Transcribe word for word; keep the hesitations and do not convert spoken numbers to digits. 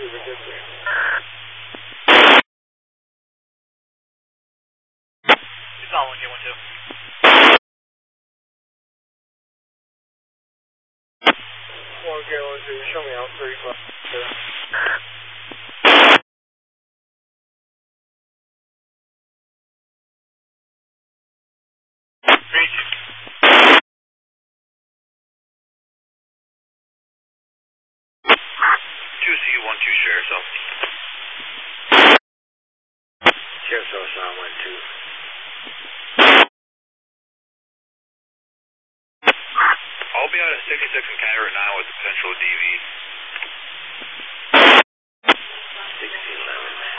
Solid one, K one two. one K one two, show me out three five. Reach. two C one two share, so. Share so sound one two. I'll be out at sixty-six and Canada right now with the potential D V.